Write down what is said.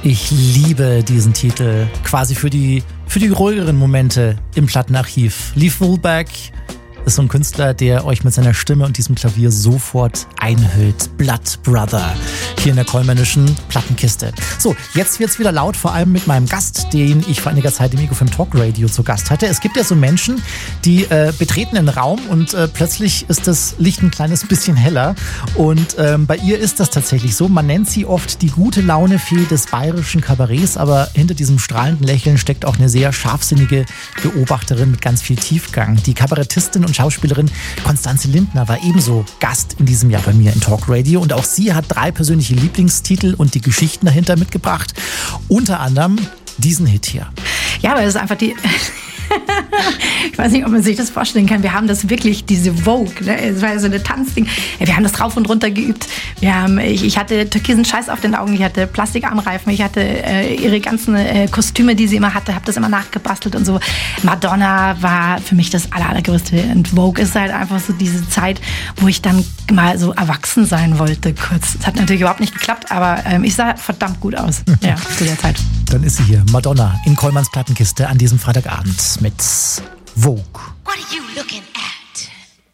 Ich liebe diesen Titel, quasi für die ruhigeren Momente im Plattenarchiv. Lee Fullback ist so ein Künstler, der euch mit seiner Stimme und diesem Klavier sofort einhüllt. Blood Brother, hier in der Kollmannischen Plattenkiste. So, jetzt wird's wieder laut, vor allem mit meinem Gast, den ich vor einiger Zeit im Ego-Film Talk Radio zu Gast hatte. Es gibt ja so Menschen, die betreten einen Raum und plötzlich ist das Licht ein kleines bisschen heller. Und bei ihr ist das tatsächlich so. Man nennt sie oft die gute Laune-Fee des bayerischen Kabarets, aber hinter diesem strahlenden Lächeln steckt auch eine sehr scharfsinnige Beobachterin mit ganz viel Tiefgang. Die Kabarettistin und Schauspielerin Konstanze Lindner war ebenso Gast in diesem Jahr bei mir in Talk Radio und auch sie hat 3 persönliche Lieblingstitel und die Geschichten dahinter mitgebracht. Unter anderem diesen Hit hier. Ja, aber es ist einfach die... Ich weiß nicht, ob man sich das vorstellen kann. Wir haben das wirklich, diese Vogue, ne? Es war ja so eine Tanzding. Ja, wir haben das rauf und runter geübt. Ich hatte türkisen Scheiß auf den Augen, ich hatte Plastikarmreifen, ich hatte ihre ganzen Kostüme, die sie immer hatte, habe das immer nachgebastelt und so. Madonna war für mich das Allergrößte. Und Vogue ist halt einfach so diese Zeit, wo ich dann mal so erwachsen sein wollte, kurz. Das hat natürlich überhaupt nicht geklappt, aber ich sah verdammt gut aus, ja, zu der Zeit. Dann ist sie hier, Madonna, in Kollmanns Plattenkiste an diesem Freitagabend mit Vogue. What are you looking at?